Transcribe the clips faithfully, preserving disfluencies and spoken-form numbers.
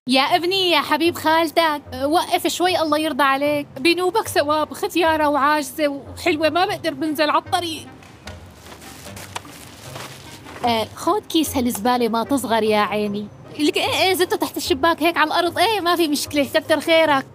يا ابني يا حبيب خالتك، وقف شوي الله يرضى عليك. بنوبك ثواب، ختيارة وعاجزة وحلوة ما بقدر بنزل على الطريق. آه خود كيس هالزبالة ما تصغر يا عيني. لك ايه ايه زته تحت الشباك هيك على الأرض. ايه ما في مشكلة، كتر خيرك.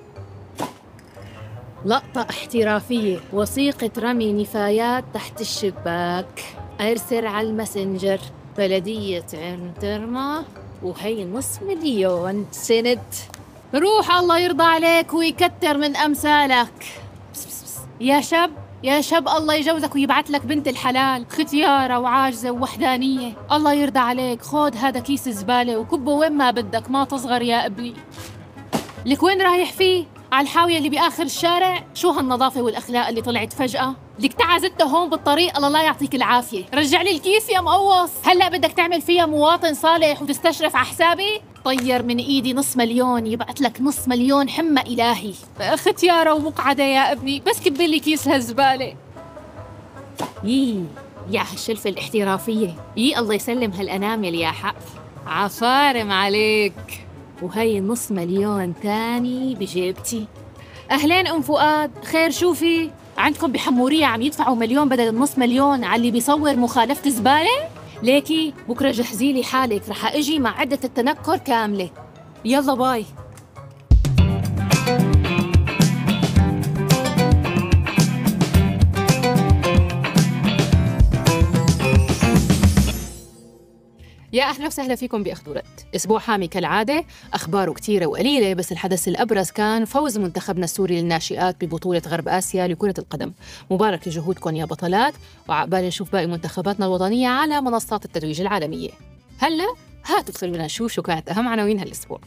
لقطة احترافية، وثيقة رمي نفايات تحت الشباك. ارسل على الماسنجر بلدية عين ترمى، وهي نص مليون سنت. روح الله يرضى عليك ويكتر من أمثالك. بس بس بس. يا شاب يا شاب، الله يجوزك ويبعث لك بنت الحلال، ختيارة وعاجزة ووحدانية. الله يرضى عليك، خود هذا كيس زبالة وكبه وين ما بدك، ما تصغر يا ابني. لك وين رايح فيه؟ على الحاوية اللي بآخر الشارع؟ شو هالنظافة والأخلاق اللي طلعت فجأة؟ لك تعزته هون بالطريق، الله لا يعطيك العافية. رجع لي الكيس يا مقوص. هلأ بدك تعمل فيها مواطن صالح وتستشرف على حسابي؟ طير من إيدي نص مليون، يبعت لك نص مليون حمى إلهي. ختيارة ومقعدة يا ابني، بس كبي لي كيس هالزبالة. يي يا هالشلفة الاحترافية، يي الله يسلم هالأنامل يا حق. عفارم عليك. وهي نص مليون تاني بجيبتي. أهلين أم فؤاد، خير شوفي؟ عندكم بحمورية عم يدفعوا مليون بدل النص مليون على اللي بيصور مخالفة زبالة؟ ليكي بكرة جهزي لي حالك، رح أجي مع عدة التنكر كاملة. يلا باي. يا أهلا وسهلا فيكم بأخبارات. أسبوع حامي كالعادة، أخباره كتيرة وقليلة، بس الحدث الأبرز كان فوز منتخبنا السوري للناشئات ببطولة غرب آسيا لكرة القدم. مبارك لجهودكم يا بطلات، وعقبال نشوف باقي منتخباتنا الوطنية على منصات التتويج العالمية. هلا هاتوا خلونا نشوف شو كانت أهم عناوين هالأسبوع.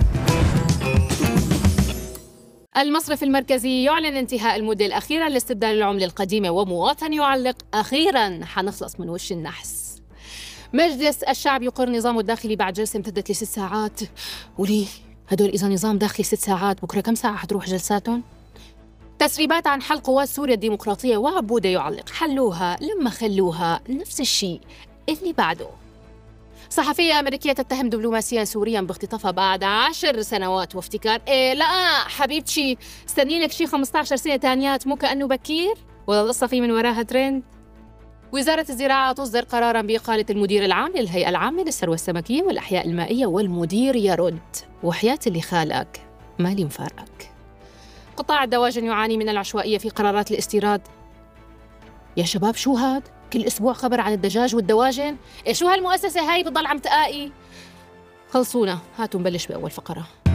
المصرف المركزي يعلن انتهاء المدة الأخيرة لاستبدال العملة القديمة، ومواطن يعلق: أخيراً حنخلص من وش النحس. مجلس الشعب يقر نظامه الداخلي بعد جلسة امتدت لست ساعات. وليه؟ هدول إذا نظام داخلي ست ساعات، بكرة كم ساعة حتروح جلساتهم؟ تسريبات عن حل قوات سوريا الديمقراطية، وعبودة يعلق: حلوها لما خلوها نفس الشيء اللي بعده. صحفية أمريكية تتهم دبلوماسيا سوريا باختطافها بعد عشر سنوات وافتكار. إيه لا حبيبتي، استني لك شي خمسة عشر سنة تانيات، مو كأنه بكير؟ ولا القصة في من وراها ترند؟ وزارة الزراعة تصدر قراراً بإقالة المدير العام للهيئة العامة للثروة السمكية والأحياء المائية، والمدير يرد: وحياة اللي خالك مالي مفارقك. قطاع الدواجن يعاني من العشوائية في قرارات الاستيراد. يا شباب شو هاد؟ كل أسبوع خبر عن الدجاج والدواجن؟ إيه شو هالمؤسسة هاي بتضل عم تقائي؟ خلصونا، هاتوا نبلش بأول فقرة.